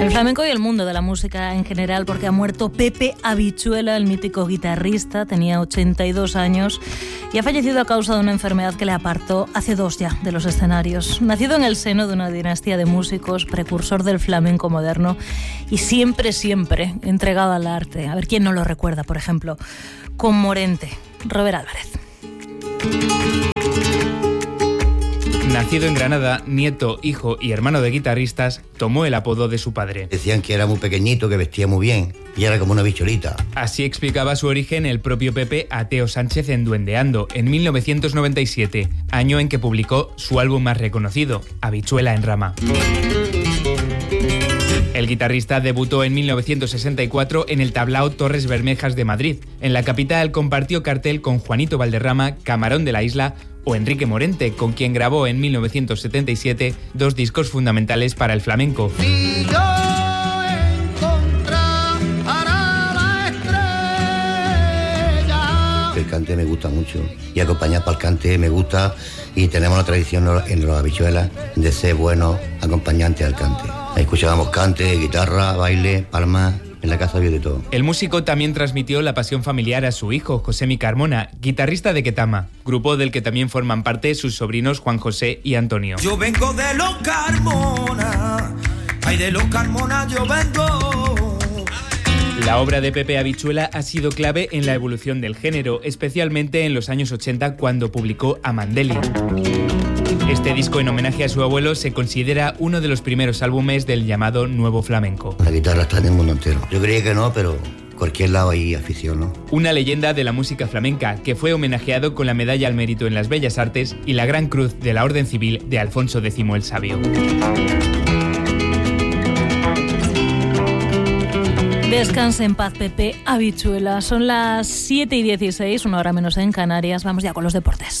El flamenco y el mundo de la música en general, porque ha muerto Pepe Habichuela, el mítico guitarrista, tenía 82 años y ha fallecido a causa de una enfermedad que le apartó hace 2 ya de los escenarios. Nacido en el seno de una dinastía de músicos, precursor del flamenco moderno y siempre entregado al arte. A ver quién no lo recuerda, por ejemplo, con Morente, Robert Álvarez. Nacido en Granada, nieto, hijo y hermano de guitarristas, tomó el apodo de su padre. Decían que era muy pequeñito, que vestía muy bien y era como una bicholita. Así explicaba su origen el propio Pepe a Teo Sánchez en Duendeando, en 1997, año en que publicó su álbum más reconocido, Habichuela en Rama. El guitarrista debutó en 1964 en el Tablao Torres Bermejas de Madrid. En la capital compartió cartel con Juanito Valderrama, Camarón de la Isla o Enrique Morente, con quien grabó en 1977 2 discos fundamentales para el flamenco. Si yo encontrara la estrella. El cante me gusta mucho y acompañar para el cante me gusta, y tenemos la tradición en los Habichuelas de ser buenos acompañantes al cante. Ahí escuchábamos cante, guitarra, baile, palmas. En la casa había de todo. El músico también transmitió la pasión familiar a su hijo, Josemi Carmona, guitarrista de Ketama, grupo del que también forman parte sus sobrinos Juan José y Antonio. Yo vengo de los Carmona, ay, de los Carmona yo vengo. La obra de Pepe Habichuela ha sido clave en la evolución del género, especialmente en los años 80 cuando publicó Amandeli. Este disco en homenaje a su abuelo se considera uno de los primeros álbumes del llamado Nuevo Flamenco. La guitarra está en el mundo entero. Yo creía que no, pero cualquier lado hay afición, ¿no? Una leyenda de la música flamenca que fue homenajeado con la Medalla al Mérito en las Bellas Artes y la Gran Cruz de la Orden Civil de Alfonso X el Sabio. Descanse en paz, Pepe Habichuela. Son las 7:16, 1 hora menos en Canarias. Vamos ya con los deportes.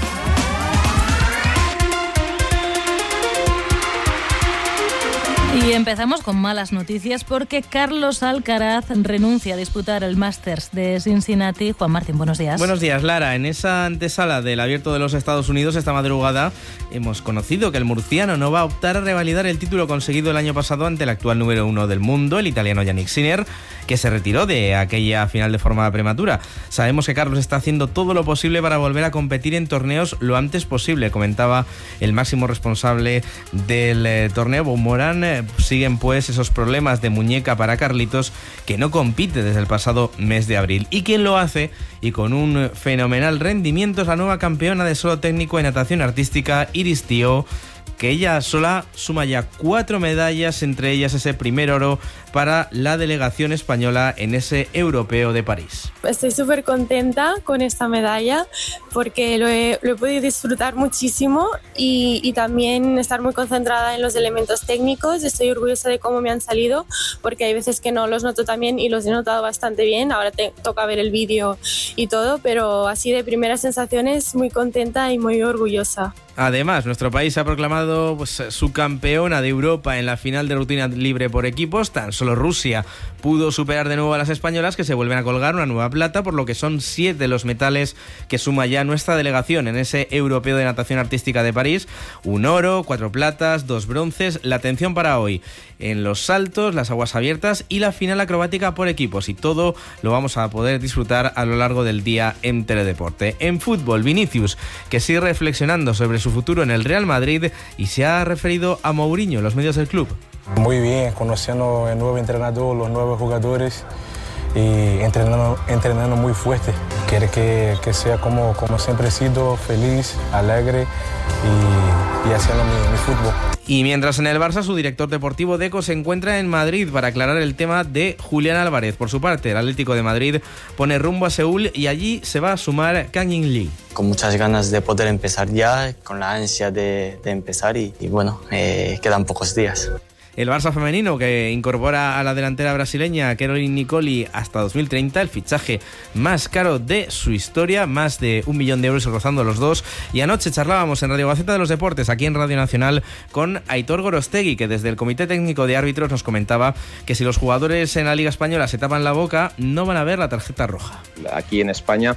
Y empezamos con malas noticias porque Carlos Alcaraz renuncia a disputar el Masters de Cincinnati. Juan Martín, buenos días. Buenos días, Lara. En esa antesala del Abierto de los Estados Unidos esta madrugada hemos conocido que el murciano no va a optar a revalidar el título conseguido el año pasado ante el actual número 1 del mundo, el italiano Yannick Sinner, que se retiró de aquella final de forma prematura. Sabemos que Carlos está haciendo todo lo posible para volver a competir en torneos lo antes posible, comentaba el máximo responsable del torneo, Bob Moran. Siguen pues esos problemas de muñeca para Carlitos, que no compite desde el pasado mes de abril. Y quien lo hace, y con un fenomenal rendimiento, es la nueva campeona de solo técnico en natación artística, Iris Tío, que ella sola suma ya 4 medallas, entre ellas ese primer oro para la delegación española en ese europeo de París. Estoy súper contenta con esta medalla porque lo he podido disfrutar muchísimo y también estar muy concentrada en los elementos técnicos. Estoy orgullosa de cómo me han salido porque hay veces que no los noto tan bien y los he notado bastante bien. Ahora toca ver el vídeo y todo, pero así de primeras sensaciones muy contenta y muy orgullosa. Además, nuestro país ha proclamado su campeona de Europa en la final de rutina libre por equipos. Tan solo Rusia pudo superar de nuevo a las españolas, que se vuelven a colgar una nueva plata, por lo que son 7 los metales que suma ya nuestra delegación en ese europeo de natación artística de París. 1 oro, 4 platas, 2 bronces. La atención para hoy en los saltos, las aguas abiertas y la final acrobática por equipos. Y todo lo vamos a poder disfrutar a lo largo del día en Teledeporte. En fútbol, Vinicius, que sigue reflexionando sobre su futuro en el Real Madrid y se ha referido a Mourinho en los medios del club. Muy bien, conociendo el nuevo entrenador, los nuevos jugadores y entrenando muy fuerte. Quiere que sea como siempre he sido, feliz, alegre y haciendo mi fútbol. Y mientras en el Barça, su director deportivo Deco se encuentra en Madrid para aclarar el tema de Julián Álvarez. Por su parte, el Atlético de Madrid pone rumbo a Seúl y allí se va a sumar Kang In Lee. Con muchas ganas de poder empezar ya, con la ansia de empezar y bueno, quedan pocos días. El Barça femenino, que incorpora a la delantera brasileña Caroline Nicoli hasta 2030, el fichaje más caro de su historia, más de 1 millón de euros rozando los dos. Y anoche charlábamos en Radio Gaceta de los Deportes, aquí en Radio Nacional, con Aitor Gorostegui, que desde el Comité Técnico de Árbitros nos comentaba que si los jugadores en la Liga Española se tapan la boca, no van a ver la tarjeta roja. Aquí en España,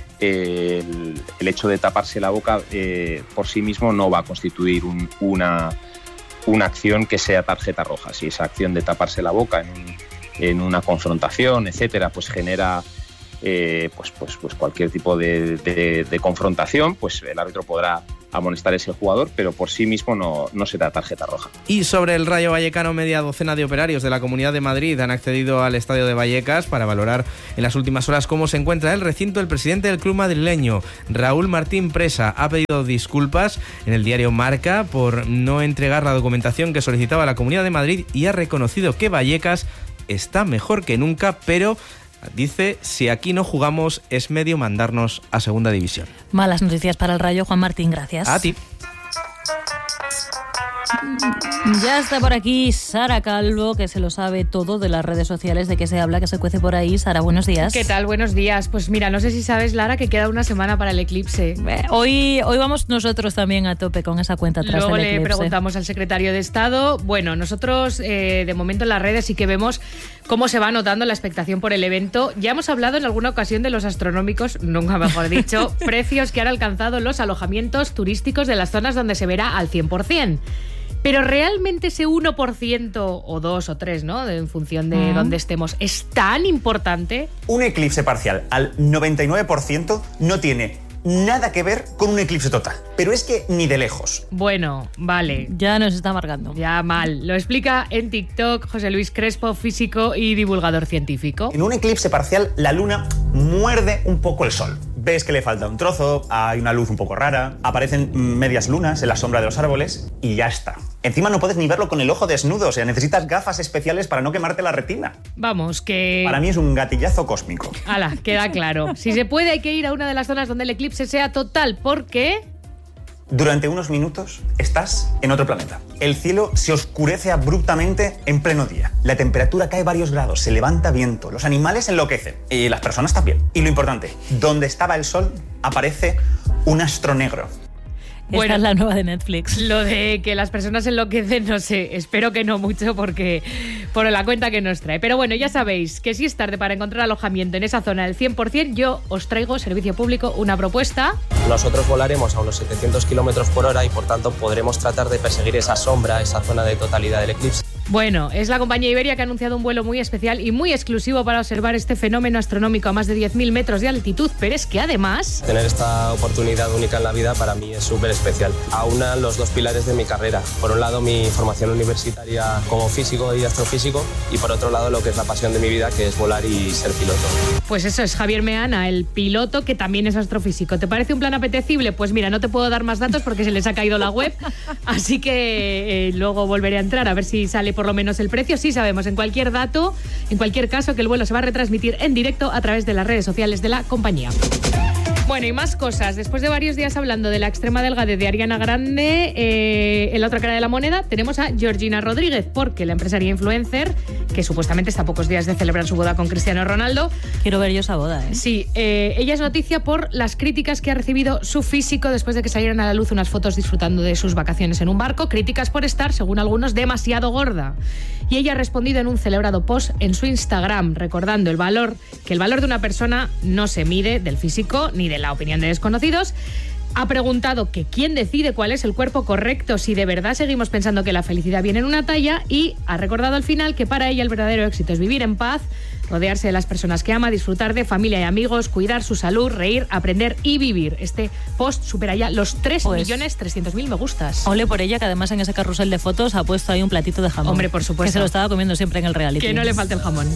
el hecho de taparse la boca por sí mismo no va a constituir una acción que sea tarjeta roja. Si esa acción de taparse la boca en una confrontación, etcétera, pues genera pues cualquier tipo de confrontación, pues el árbitro podrá amonestar a ese jugador, pero por sí mismo no será tarjeta roja. Y sobre el Rayo Vallecano, media docena de operarios de la Comunidad de Madrid han accedido al estadio de Vallecas para valorar en las últimas horas cómo se encuentra el recinto. El presidente del club madrileño, Raúl Martín Presa, ha pedido disculpas en el diario Marca por no entregar la documentación que solicitaba la Comunidad de Madrid y ha reconocido que Vallecas está mejor que nunca, pero dice, si aquí no jugamos es medio mandarnos a segunda división. Malas noticias para el Rayo. Juan Martín, gracias. A ti. Ya está por aquí Sara Calvo, que se lo sabe todo de las redes sociales, de qué se habla, que se cuece por ahí. Sara, buenos días. ¿Qué tal? Buenos días. Pues mira, no sé si sabes, Lara, que queda una semana para el eclipse. Hoy vamos nosotros también a tope con esa cuenta tras Luego el eclipse. Le preguntamos al secretario de Estado. Bueno, nosotros de momento en las redes sí que vemos cómo se va notando la expectación por el evento. Ya hemos hablado en alguna ocasión de los astronómicos, nunca mejor dicho, precios que han alcanzado los alojamientos turísticos de las zonas donde se verá al 100%. Pero realmente ese 1% o 2 o 3, ¿no?, en función de dónde estemos, ¿es tan importante? Un eclipse parcial al 99% no tiene nada que ver con un eclipse total. Pero es que ni de lejos. Bueno, vale. Ya nos está amargando. Ya mal. Lo explica en TikTok José Luis Crespo, físico y divulgador científico. En un eclipse parcial, la luna muerde un poco el sol. Ves que le falta un trozo, hay una luz un poco rara, aparecen medias lunas en la sombra de los árboles y ya está. Encima no puedes ni verlo con el ojo desnudo, o sea, necesitas gafas especiales para no quemarte la retina. Vamos, que... Para mí es un gatillazo cósmico. Hala, queda claro. Si se puede, hay que ir a una de las zonas donde el eclipse sea total, porque... Durante unos minutos estás en otro planeta. El cielo se oscurece abruptamente en pleno día. La temperatura cae varios grados, se levanta viento, los animales enloquecen y las personas también. Y lo importante, donde estaba el sol aparece un astro negro. Esta es la nueva de Netflix. Lo de que las personas enloquecen, no sé, espero que no mucho porque por la cuenta que nos trae. Pero bueno, ya sabéis que si es tarde para encontrar alojamiento en esa zona del 100%, yo os traigo, servicio público, una propuesta. Nosotros volaremos a unos 700 kilómetros por hora y por tanto podremos tratar de perseguir esa sombra, esa zona de totalidad del eclipse. Bueno, es la compañía Iberia que ha anunciado un vuelo muy especial y muy exclusivo para observar este fenómeno astronómico a más de 10.000 metros de altitud, pero es que además... Tener esta oportunidad única en la vida para mí es súper especial. Aunan los dos pilares de mi carrera. Por un lado, mi formación universitaria como físico y astrofísico y por otro lado, lo que es la pasión de mi vida, que es volar y ser piloto. Pues eso es Javier Meana, el piloto que también es astrofísico. ¿Te parece un plan apetecible? Pues mira, no te puedo dar más datos porque se les ha caído la web, así que luego volveré a entrar a ver si sale por lo menos el precio. Sí sabemos en cualquier caso que el vuelo se va a retransmitir en directo a través de las redes sociales de la compañía. Bueno, y más cosas. Después de varios días hablando de la extrema delgadez de Ariana Grande, en la otra cara de la moneda tenemos a Georgina Rodríguez, porque la empresaria influencer, que supuestamente está a pocos días de celebrar su boda con Cristiano Ronaldo... Quiero ver yo esa boda, ¿eh? Sí, ella es noticia por las críticas que ha recibido su físico después de que salieran a la luz unas fotos disfrutando de sus vacaciones en un barco, críticas por estar, según algunos, demasiado gorda. Y ella ha respondido en un celebrado post en su Instagram, recordando que el valor de una persona no se mide del físico ni de la opinión de desconocidos. Ha preguntado que quién decide cuál es el cuerpo correcto, si de verdad seguimos pensando que la felicidad viene en una talla, y ha recordado al final que para ella el verdadero éxito es vivir en paz, rodearse de las personas que ama, disfrutar de familia y amigos, cuidar su salud, reír, aprender y vivir. Este post supera ya los 3.300.000 me gustas. Ole por ella, que además en ese carrusel de fotos ha puesto ahí un platito de jamón. Hombre, por supuesto. Que se lo estaba comiendo siempre en el reality. Que no le falte el jamón.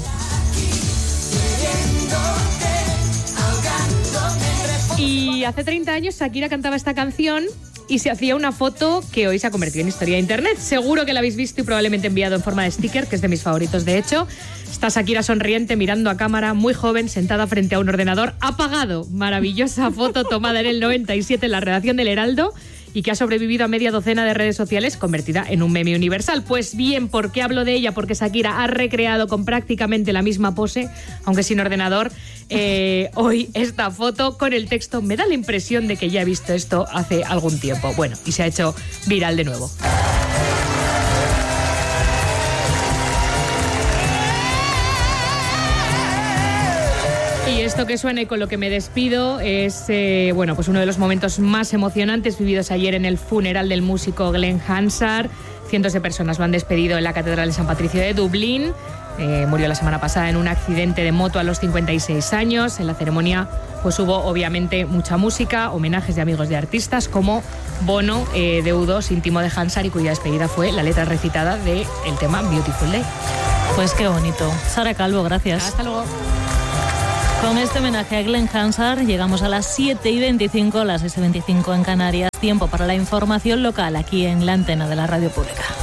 Y hace 30 años Shakira cantaba esta canción y se hacía una foto que hoy se ha convertido en historia de internet. Seguro que la habéis visto y probablemente enviado en forma de sticker, que es de mis favoritos de hecho. Está Shakira sonriente, mirando a cámara, muy joven, sentada frente a un ordenador apagado. Maravillosa foto tomada en el 97 en la redacción del Heraldo y que ha sobrevivido a media docena de redes sociales, convertida en un meme universal. Pues bien, ¿por qué hablo de ella? Porque Shakira ha recreado con prácticamente la misma pose, aunque sin ordenador, hoy esta foto con el texto: me da la impresión de que ya he visto esto hace algún tiempo. Bueno, y se ha hecho viral de nuevo. Y esto que suena y con lo que me despido es pues uno de los momentos más emocionantes vividos ayer en el funeral del músico Glenn Hansard. Cientos de personas lo han despedido en la Catedral de San Patricio de Dublín. Murió la semana pasada en un accidente de moto a los 56 años. En la ceremonia pues hubo obviamente mucha música, homenajes de amigos de artistas como Bono, de U2, íntimo de Hansard, y cuya despedida fue la letra recitada del tema Beautiful Day. Pues qué bonito. Sara Calvo, gracias. Hasta luego. Con este homenaje a Glenn Hansard llegamos a las 7:25, las 6:25 en Canarias. Tiempo para la información local aquí en la antena de la Radio Pública.